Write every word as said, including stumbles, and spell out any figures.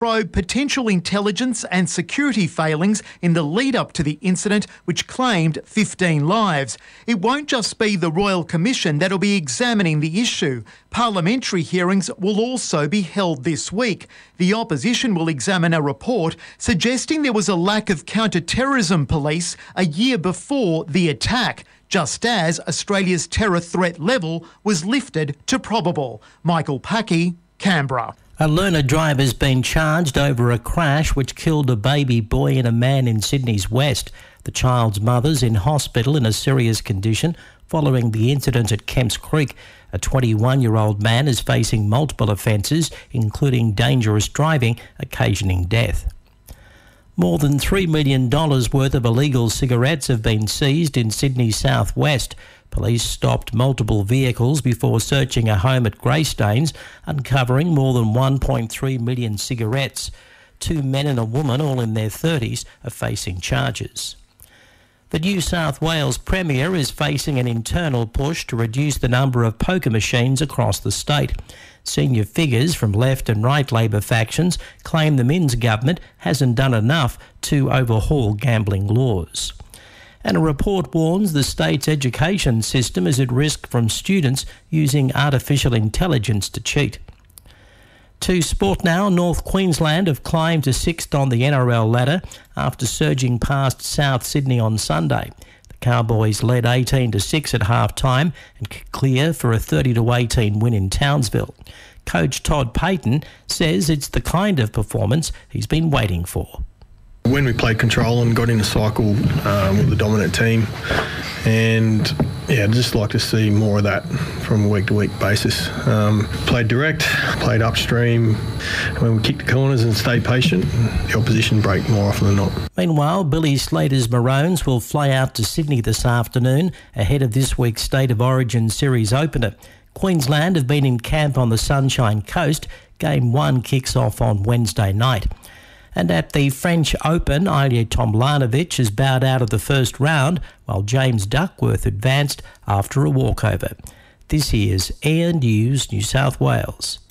probe potential intelligence and security failings in the lead-up to the incident, which claimed fifteen lives. It won't just be the Royal Commission that'll be examining the issue. Parliamentary hearings will also be held this week. The opposition will examine a report suggesting there was a lack of counter-terrorism police a year before the attack, just as Australia's terror threat level was lifted to probable. Michael Packey, Canberra. A learner driver has been charged over a crash which killed a baby boy and a man in Sydney's west. The child's mother's in hospital in a serious condition following the incident at Kemps Creek. A twenty-one-year-old man is facing multiple offences, including dangerous driving, occasioning death. More than three million dollars worth of illegal cigarettes have been seized in Sydney's southwest. Police stopped multiple vehicles before searching a home at Greystanes, uncovering more than one point three million cigarettes. Two men and a woman, all in their thirties, are facing charges. The New South Wales Premier is facing an internal push to reduce the number of poker machines across the state. Senior figures from left and right Labor factions claim the Minns government hasn't done enough to overhaul gambling laws. And a report warns the state's education system is at risk from students using artificial intelligence to cheat. To sport now, North Queensland have climbed to sixth on the N R L ladder after surging past South Sydney on Sunday. The Cowboys led eighteen to six at half-time and clear for a thirty to eighteen win in Townsville. Coach Todd Payton says it's the kind of performance he's been waiting for. When we played control and got in a cycle um, with the dominant team, and yeah, I'd just like to see more of that from a week-to-week basis. Um, played direct, played upstream, and when we kicked the corners and stayed patient, the opposition break more often than not. Meanwhile, Billy Slater's Maroons will fly out to Sydney this afternoon ahead of this week's State of Origin series opener. Queensland have been in camp on the Sunshine Coast. Game one kicks off on Wednesday night. And at the French Open, Ilya Tomljanovic has bowed out of the first round, while James Duckworth advanced after a walkover. This here's Air News New South Wales.